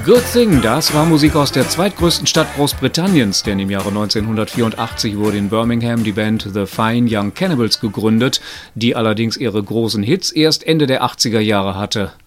Good Thing, das war Musik aus der zweitgrößten Stadt Großbritanniens, denn im Jahre 1984 wurde in Birmingham die Band The Fine Young Cannibals gegründet, die allerdings ihre großen Hits erst Ende der 80er Jahre hatte.